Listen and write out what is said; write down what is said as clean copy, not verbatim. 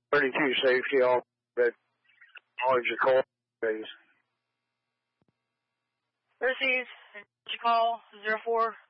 32 safety off that orange call, please. Receives. Call 04.